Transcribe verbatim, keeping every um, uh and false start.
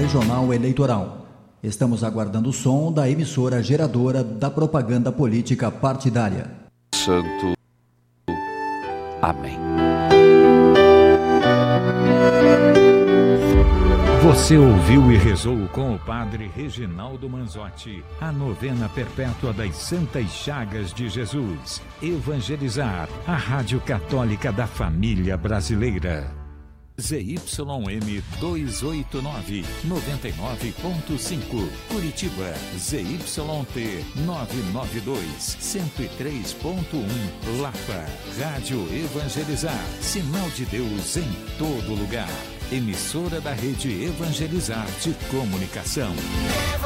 Regional Eleitoral. Estamos aguardando o som da emissora geradora da propaganda política partidária. Santo. Amém. Você ouviu e rezou com o padre Reginaldo Manzotti a novena perpétua das Santas Chagas de Jesus. Evangelizar, a Rádio Católica da Família Brasileira. Z Y M duzentos e oitenta e nove, noventa e nove ponto cinco, Curitiba. Z Y T novecentos e noventa e dois, cento e três ponto um, Lapa. Rádio Evangelizar, sinal de Deus em todo lugar. Emissora da Rede Evangelizar de Comunicação.